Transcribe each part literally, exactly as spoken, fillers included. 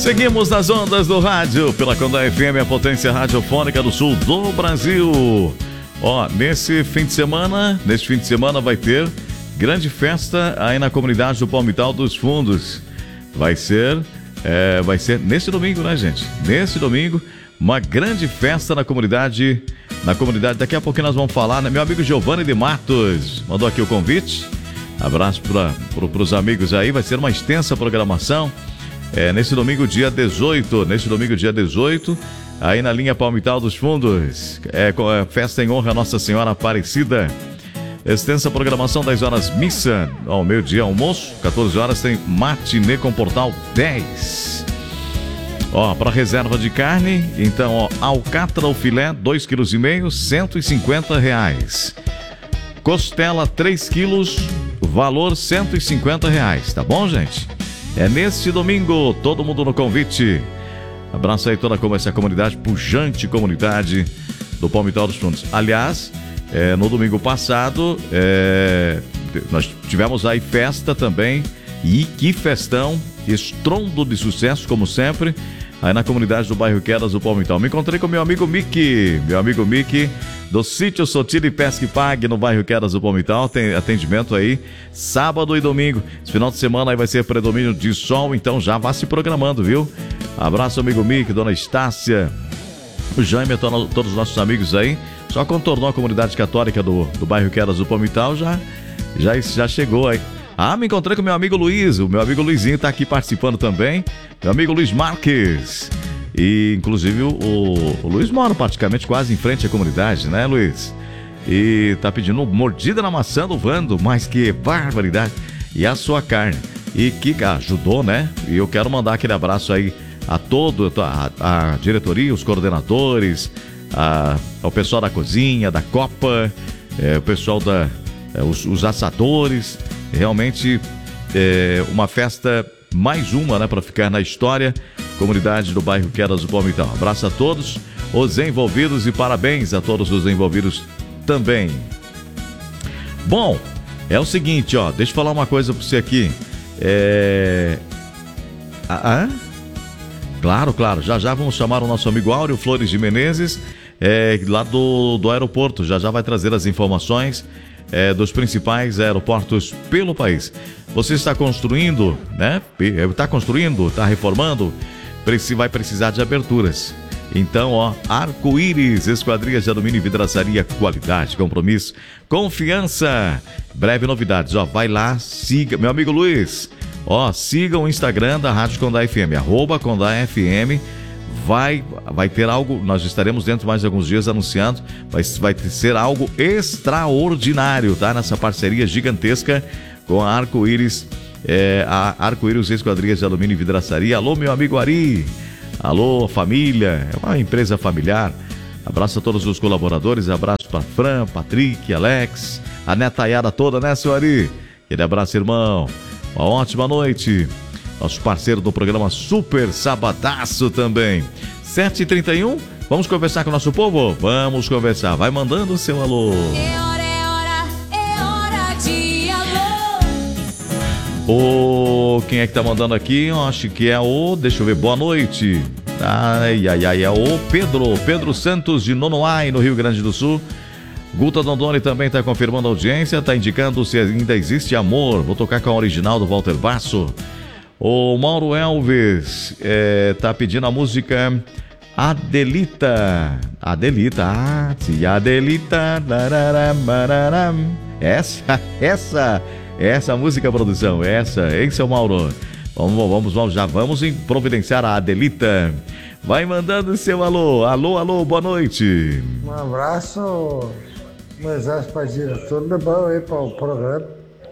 Seguimos nas ondas do rádio, pela Condá F M, a potência radiofônica do sul do Brasil. Ó, nesse fim de semana, nesse fim de semana vai ter grande festa aí na comunidade do Palmital dos Fundos. Vai ser, é, vai ser nesse domingo, né, gente? Nesse domingo, uma grande festa na comunidade, na comunidade. Daqui a pouquinho nós vamos falar, né? Meu amigo Giovanni de Matos mandou aqui o convite. Abraço para pro, os amigos aí, vai ser uma extensa programação. É, nesse domingo, dia dezoito, nesse domingo, dia dezoito, aí na linha Palmital dos Fundos, é, é festa em honra a Nossa Senhora Aparecida. Extensa programação, dez horas missa, ao meio-dia almoço, quatorze horas tem matinê com portal dez. Ó, para reserva de carne, então, ó, alcatra ou filé, dois quilos e meio, cento e cinquenta reais. Costela, três quilos, valor cento e cinquenta reais, tá bom, gente? É neste domingo, todo mundo no convite. Abraço aí toda essa comunidade, pujante comunidade do Palmital dos Fundos. Aliás, é, no domingo passado, é, nós tivemos aí festa também. E que festão, estrondo de sucesso, como sempre, aí na comunidade do bairro Quedas do Palmital. Me encontrei com meu amigo Miki, meu amigo Miki, do Sítio Sotile Pesca e Pague, no bairro Quedas do Palmital. Tem atendimento aí sábado e domingo. Esse final de semana aí vai ser predomínio de sol, então já vá se programando, viu? Abraço, amigo Miki, dona Estácia, o Jaime, todos os nossos amigos aí. Só contornou a comunidade católica do, do bairro Quedas do Palmital, já, já, já chegou aí. Ah, me encontrei com meu amigo Luiz, o meu amigo Luizinho está aqui participando também, meu amigo Luiz Marques, e inclusive o, o Luiz mora praticamente quase em frente à comunidade, né, Luiz? E tá pedindo mordida na maçã do Vando, mas que barbaridade, e a sua carne, e que ajudou, né? E eu quero mandar aquele abraço aí a todo, a, a diretoria, os coordenadores, a, ao pessoal da cozinha, da Copa, é, o pessoal da, é, os, os assadores. Realmente é uma festa, mais uma, né, para ficar na história. Comunidade do bairro Quedas do Palmital. Abraço a todos os envolvidos e parabéns a todos os envolvidos também. Bom, é o seguinte, ó, deixa eu falar uma coisa para você aqui. É... Ah, ah? Claro, claro, já já vamos chamar o nosso amigo Áureo Flores de Menezes, é, lá do, do aeroporto. Já já vai trazer as informações É, dos principais aeroportos pelo país. Você está construindo, né? Está construindo, está reformando, vai precisar de aberturas. Então, ó, Arco-Íris, esquadrias de alumínio e vidraçaria, qualidade, compromisso, confiança. Breve novidades, ó, vai lá, siga, meu amigo Luiz, ó, siga o Instagram da Rádio Condá F M, arroba Condá F M. Vai, vai ter algo, nós estaremos dentro de mais alguns dias anunciando, vai, vai ser algo extraordinário, tá? Nessa parceria gigantesca com a Arco-Íris, é, a Arco-Íris Esquadrias de Alumínio e Vidraçaria. Alô, meu amigo Ari, alô, família, é uma empresa familiar. Abraço a todos os colaboradores, abraço para Fran, Patrick, Alex, a netaiada toda, né, seu Ari? Aquele abraço, irmão, uma ótima noite. Nosso parceiro do programa Super Sabadaço também. sete e trinta e um, vamos conversar com o nosso povo? Vamos conversar. Vai mandando o seu alô. É hora, é hora, é hora de alô. O quem é que tá mandando aqui? Eu acho que é o... Deixa eu ver. Boa noite. Ai, ai, ai. É o Pedro. Pedro Santos de Nonoai, no Rio Grande do Sul. Guta Dondoni também está confirmando a audiência. Está indicando se ainda existe amor. Vou tocar com a original do Walter Basso. O Mauro Elves é, tá pedindo a música Adelita. Adelita, ah, sim, Adelita. Essa, essa, essa música, produção, essa, hein, seu Mauro? Vamos, vamos, vamos, já vamos providenciar a Adelita. Vai mandando seu alô, alô, alô, boa noite. Um abraço, Moisés Padilha, tudo bom aí para o programa?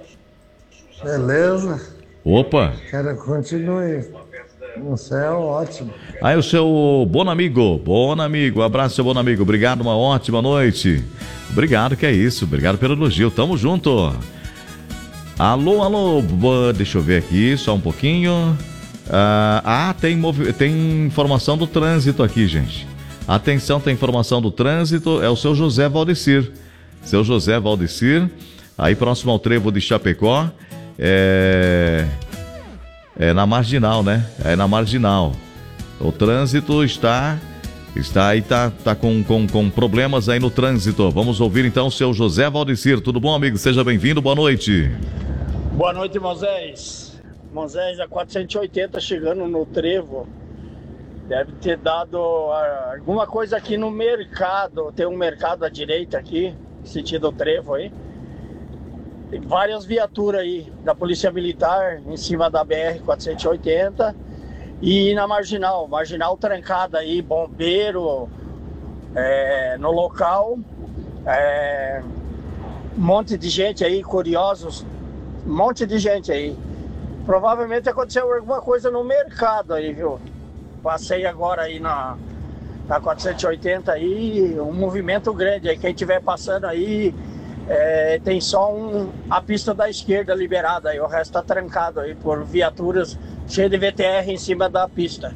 Beleza? Opa! Quero que continue no céu, ótimo. Aí o seu bom amigo, bom amigo, abraço seu bom amigo, obrigado, uma ótima noite. Obrigado, que é isso, obrigado pelo elogio, tamo junto. Alô, alô, deixa eu ver aqui, só um pouquinho. Ah, ah tem, tem informação do trânsito aqui, gente. Atenção, tem informação do trânsito, é o seu José Valdecir. Seu José Valdecir, aí próximo ao trevo de Chapecó. É... é na Marginal, né? É na Marginal. O trânsito está, está aí, tá, tá com, com, com problemas aí no trânsito. Vamos ouvir então o seu José Valdecir. Tudo bom, amigo? Seja bem-vindo, boa noite. Boa noite, Moisés. Moisés, a quatrocentos e oitenta chegando no Trevo. Deve ter dado uh, alguma coisa aqui no mercado. Tem um mercado à direita aqui, sentido Trevo aí. Tem várias viaturas aí da Polícia Militar em cima da B R quatrocentos e oitenta. E na Marginal, Marginal trancada aí, bombeiro é, no local. É, um monte de gente aí, curiosos. Um monte de gente aí. Provavelmente aconteceu alguma coisa no mercado aí, viu? Passei agora aí na, na quatrocentos e oitenta aí, um movimento grande aí. Quem estiver passando aí, é, tem só um, a pista da esquerda liberada aí, o resto tá trancado aí por viaturas cheias de V T R em cima da pista.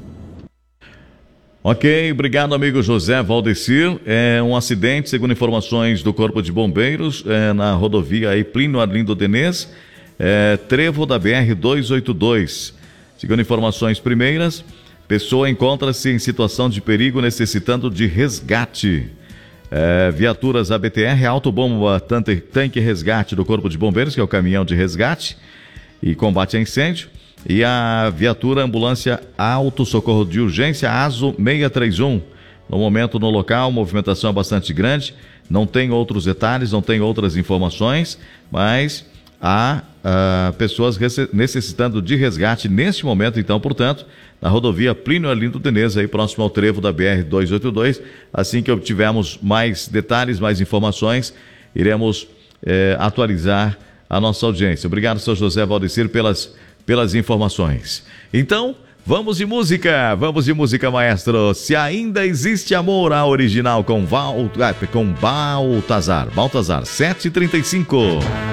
Ok, obrigado, amigo José Valdecir. É um acidente, segundo informações do Corpo de Bombeiros, é, na rodovia aí Plínio Arlindo Denez, é, trevo da B R duzentos e oitenta e dois. Segundo informações primeiras, pessoa encontra-se em situação de perigo necessitando de resgate. É, viaturas A B T R, autobomba tanque, tanque resgate do Corpo de Bombeiros, que é o caminhão de resgate e combate a incêndio, e a viatura ambulância Auto Socorro de Urgência ASO seiscentos e trinta e um. No momento no local, a movimentação é bastante grande, não tem outros detalhes, não tem outras informações, mas há uh, pessoas necessitando de resgate neste momento, então, portanto, na rodovia Plínio Arlindo Denez, aí próximo ao trevo da B R duzentos e oitenta e dois. Assim que obtivermos mais detalhes, mais informações, iremos eh, atualizar a nossa audiência. Obrigado, seu José Valdecir, pelas, pelas informações. Então, vamos de música, vamos de música, maestro. Se Ainda Existe Amor, a original com, Val, com Baltazar. Baltazar, sete e trinta e cinco.